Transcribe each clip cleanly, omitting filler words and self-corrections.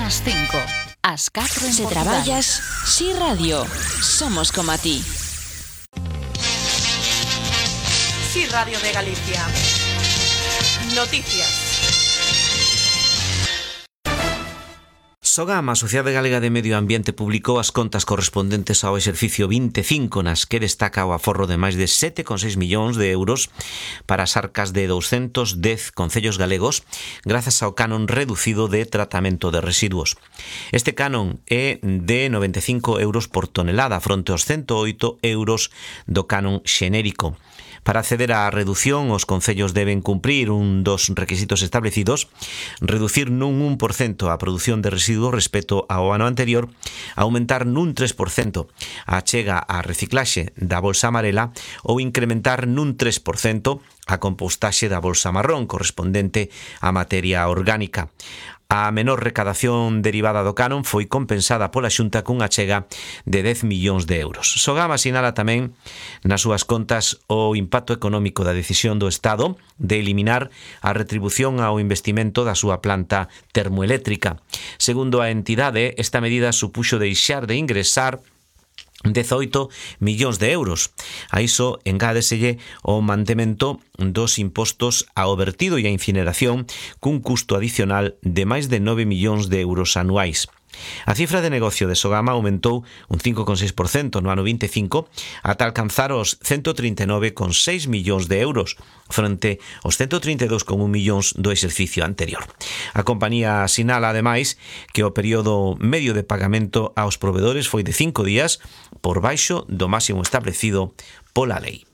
ás 5, ás 4 en Se Portugal. traballas, Si Radio, somos como a ti. Si Radio de Galicia. Noticias. Sogama, a Sociedade Galega de Medio Ambiente, publicou as contas correspondentes ao exercicio 25, nas que destaca o aforro de máis de 7,6 millóns de euros para as arcas de 210 concellos galegos grazas ao canon reducido de tratamento de residuos. Este canon é de 95 euros por tonelada fronte aos 108 euros do canon xenérico. Para acceder á reducción, os concellos deben cumprir un dos requisitos establecidos: reducir nun 1% a produción de residuos respecto ao ano anterior, aumentar nun 3% a achega á reciclaxe da bolsa amarela ou incrementar nun 3% a compostaxe da bolsa marrón correspondente á materia orgánica. A menor recadación derivada do canon foi compensada pola Xunta cunha achega de 10 millóns de euros. Sogama sinala tamén nas súas contas o impacto económico da decisión do Estado de eliminar a retribución ao investimento da súa planta termoeléctrica. Segundo a entidade, esta medida supuxo deixar de ingresar 18 millóns de euros. A iso engádeselle o mantemento dos impostos ao vertido e a incineración cun custo adicional de máis de 9 millóns de euros anuais. A cifra de negocio de Sogama aumentou un 5,6% no ano 25 ata alcanzar os 139,6 millóns de euros frente aos 132,1 millóns do exercicio anterior. A compañía sinala ademais que o período medio de pagamento aos provedores foi de 5 días por baixo do máximo establecido pola lei.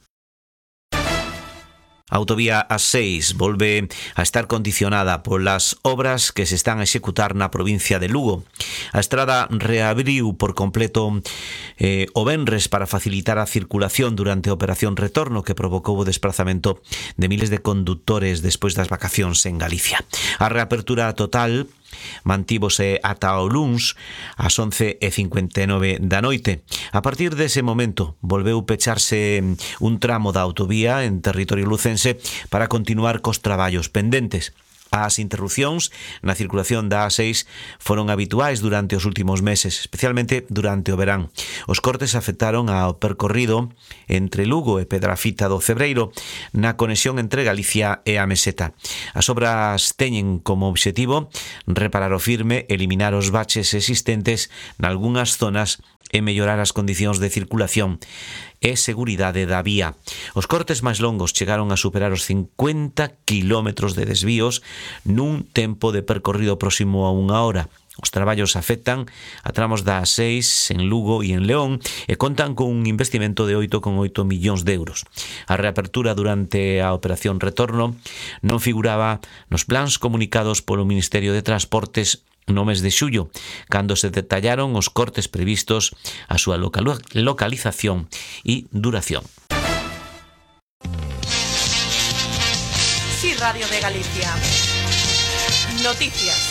A autovía A6 volve a estar condicionada polas obras que se están a executar na provincia de Lugo. A estrada reabriu por completo o venres para facilitar a circulación durante a operación Retorno, que provocou o desplazamento de miles de condutores despois das vacacións en Galicia. A reapertura total mantívose ata o luns ás 11:59 da noite. A partir dese momento volveu pecharse un tramo da autovía en territorio lucense para continuar cos traballos pendentes. As interrupcións na circulación da A6 foron habituais durante os últimos meses, especialmente durante o verán. Os cortes afectaron ao percorrido entre Lugo e Pedrafita do Cebreiro na conexión entre Galicia e a Meseta. As obras teñen como obxectivo reparar o firme, eliminar os baches existentes nalgúnas zonas e mellorar as condicións de circulación e seguridade da vía. Os cortes máis longos chegaron a superar os 50 kilómetros de desvíos nun tempo de percorrido próximo a 1 hora. Os traballos afectan a tramos da A6 en Lugo e en León e contan con un investimento de 8,8 millóns de euros. A reapertura durante a operación Retorno non figuraba nos plans comunicados polo Ministerio de Transportes no mes de xullo, cando se detallaron os cortes previstos, a súa localización e duración. Si Radio de Galicia. Noticias.